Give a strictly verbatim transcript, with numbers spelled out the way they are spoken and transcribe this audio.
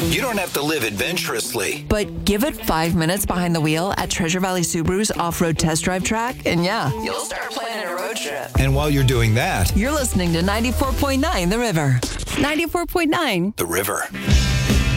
You don't have to live adventurously. But give it five minutes behind the wheel at Treasure Valley Subaru's off-road test drive track, and yeah, you'll start planning a road trip. And while you're doing that, You're listening to ninety-four point nine The River. ninety-four point nine The River.